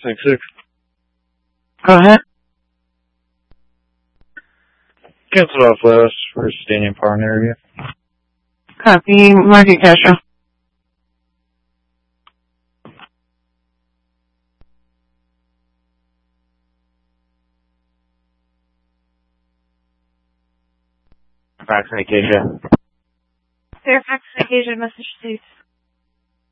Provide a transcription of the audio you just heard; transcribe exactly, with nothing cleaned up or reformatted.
six six. Go ahead. Cancel off last for Stadium Park area. Copy. Market Castro. Fairfax, Acacia. Fairfax, Acacia, message received.